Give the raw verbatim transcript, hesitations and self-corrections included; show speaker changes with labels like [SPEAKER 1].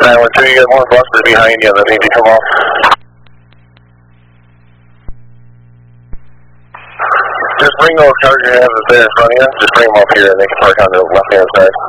[SPEAKER 1] nine one two, you got more buses behind you that need to come off. Just bring those cars you have that's there in front of you, just bring them up here and they can park on the left hand side.